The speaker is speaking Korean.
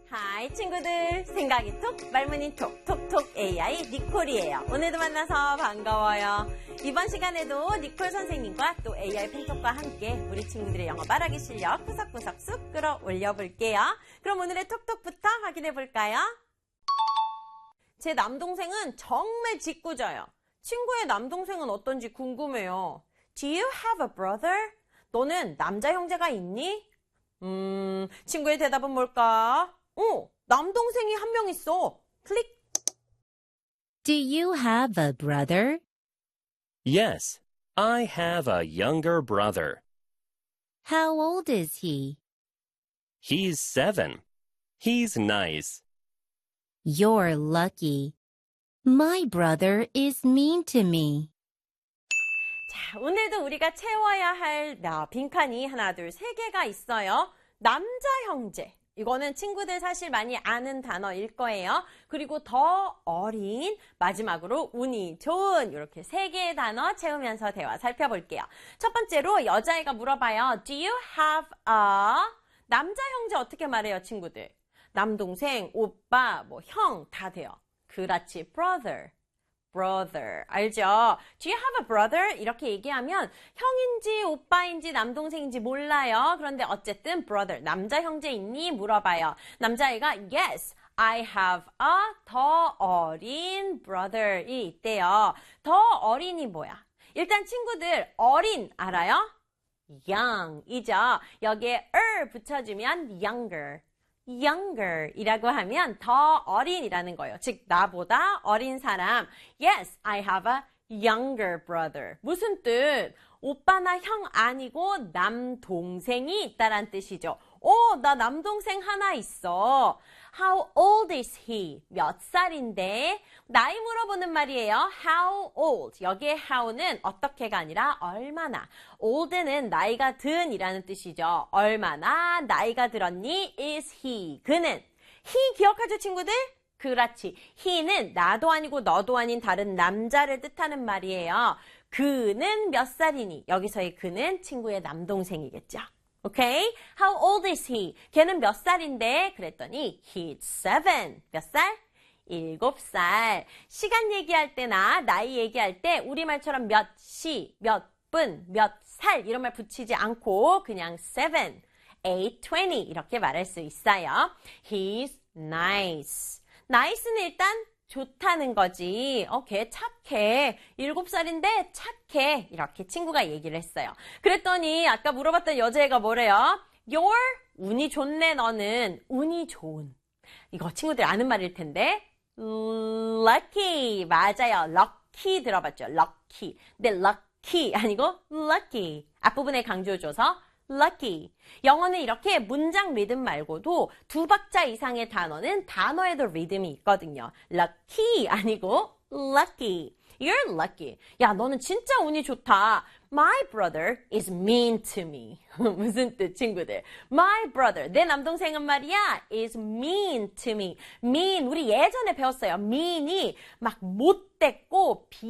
하이 친구들, 생각이 톡, 말문이 톡, 톡톡 AI 니콜이에요. 오늘도 만나서 반가워요. 이번 시간에도 니콜 선생님과 또 AI 펜톡과 함께 우리 친구들의 영어 말하기 실력 구석구석 쑥 끌어올려 볼게요. 그럼 오늘의 톡톡부터 확인해 볼까요? 제 남동생은 정말 짓궂어요. 친구의 남동생은 어떤지 궁금해요. Do you have a brother? 너는 남자 형제가 있니? 친구의 대답은 뭘까? 남동생이 한 명 있어. 클릭. Do you have a brother? Yes, I have a younger brother. How old is he? He's 7. He's nice. You're lucky. My brother is mean to me. 자, 오늘도 우리가 채워야 할 빈칸이 하나, 둘, 세 개가 있어요. 남자 형제. 이거는 친구들 사실 많이 아는 단어일 거예요. 그리고 더 어린, 마지막으로 운이 좋은 이렇게 세 개의 단어 채우면서 대화 살펴볼게요. 첫 번째로 여자애가 물어봐요. Do you have a? 남자 형제 어떻게 말해요, 친구들? 남동생, 오빠, 형 다 돼요. 그렇지, brother. brother. 알죠? Do you have a brother? 이렇게 얘기하면 형인지 오빠인지 남동생인지 몰라요. 그런데 어쨌든 brother, 남자 형제 있니? 물어봐요. 남자애가 yes, I have a 더 어린 brother이 있대요. 더 어린이 뭐야? 일단 친구들 어린 알아요? young이죠. 여기에 붙여주면 younger. younger 이라고 하면 더 어린이라는 거예요. 즉 나보다 어린 사람. Yes, I have a younger brother. 무슨 뜻? 오빠나 형 아니고 남동생이 있다란 뜻이죠. 나 남동생 하나 있어. How old is he? 몇 살인데? 나이 물어보는 말이에요. How old? 여기에 how는 어떻게가 아니라 얼마나. old는 나이가 든 이라는 뜻이죠. 얼마나 나이가 들었니? is he? 그는. he 기억하죠, 친구들? 그렇지. he는 나도 아니고 너도 아닌 다른 남자를 뜻하는 말이에요. 그는 몇 살이니? 여기서의 그는 친구의 남동생이겠죠. 오케이? How old is he? 걔는 몇 살인데? 그랬더니 he's 7. 몇 살? 7살. 시간 얘기할 때나 나이 얘기할 때 우리말처럼 몇 시, 몇 분, 몇 살 이런 말 붙이지 않고 그냥 7, 8, 20 이렇게 말할 수 있어요. He's nice. nice는 일단 좋다는 거지. 걔 착해. 7살인데 착해. 이렇게 친구가 얘기를 했어요. 그랬더니 아까 물어봤던 여자애가 뭐래요? You're 운이 좋네 너는. 운이 좋은. 이거 친구들 아는 말일 텐데. lucky. 맞아요. lucky 들어봤죠? lucky. 근데 lucky 아니고 lucky. 앞부분에 강조줘서 lucky. 영어는 이렇게 문장 리듬 말고도 두 박자 이상의 단어는 단어에도 리듬이 있거든요. lucky 아니고 lucky. You're lucky. 야, 너는 진짜 운이 좋다. My brother is mean to me. 무슨 뜻, 친구들? My brother, 내 남동생은 말이야, is mean to me. mean, 우리 예전에 배웠어요. mean이 막 못됐고